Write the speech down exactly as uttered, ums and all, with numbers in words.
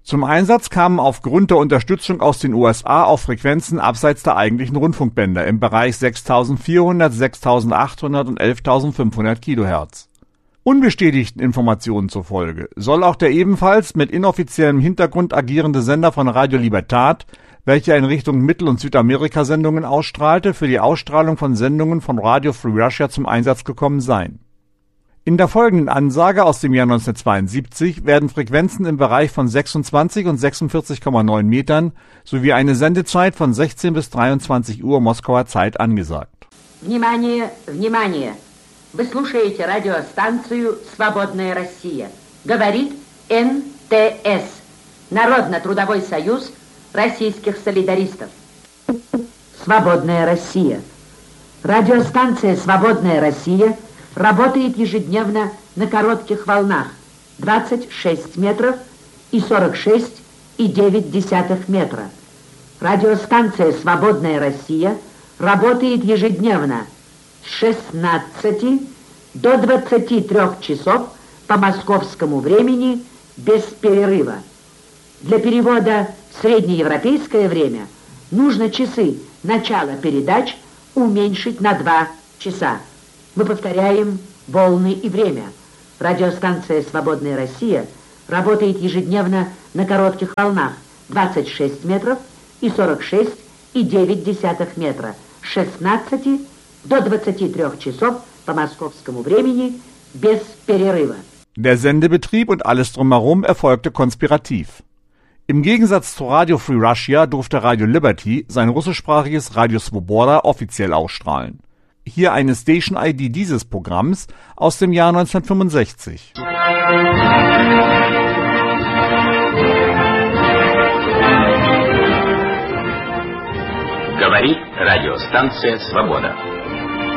Zum Einsatz kamen aufgrund der Unterstützung aus den U S A auch Frequenzen abseits der eigentlichen Rundfunkbänder im Bereich sechstausendvierhundert, sechstausendachthundert und elftausendfünfhundert Kilohertz. Unbestätigten Informationen zufolge soll auch der ebenfalls mit inoffiziellem Hintergrund agierende Sender von Radio Libertad, welcher in Richtung Mittel- und Südamerika Sendungen ausstrahlte, für die Ausstrahlung von Sendungen von Radio Free Russia zum Einsatz gekommen sein. In der folgenden Ansage aus dem Jahr neunzehnhundertzweiundsiebzig werden Frequenzen im Bereich von sechsundzwanzig und sechsundvierzig Komma neun Metern sowie eine Sendezeit von sechzehn bis dreiundzwanzig Uhr Moskauer Zeit angesagt. Внимание, внимание! Вы слушаете радиостанцию «Свободная Россия». Говорит эн тэ эс, Народно-трудовой союз российских солидаристов. «Свободная Россия». Радиостанция «Свободная Россия» работает ежедневно на коротких волнах двадцать шесть метров и сорок шесть и девять десятых метра. Радиостанция «Свободная Россия» работает ежедневно с шестнадцати до двадцати трёх часов по московскому времени без перерыва. Для перевода в среднеевропейское время нужно часы начала передач уменьшить на два часа. Мы повторяем волны и время. Радиостанция «Свободная Россия» работает ежедневно на коротких волнах двадцать шесть метров и сорок шесть и девять десятых метра с шестнадцати до двадцати трёх часов по московскому времени без перерыва. Der Sendebetrieb und alles drumherum erfolgte konspirativ. Im Gegensatz zu Radio Free Russia durfte Radio Liberty sein russischsprachiges Radio Svoboda offiziell ausstrahlen. Hier eine Station I D dieses Programms aus dem Jahr neunzehnhundertfünfundsechzig. Говорит радиостанция «Свобода».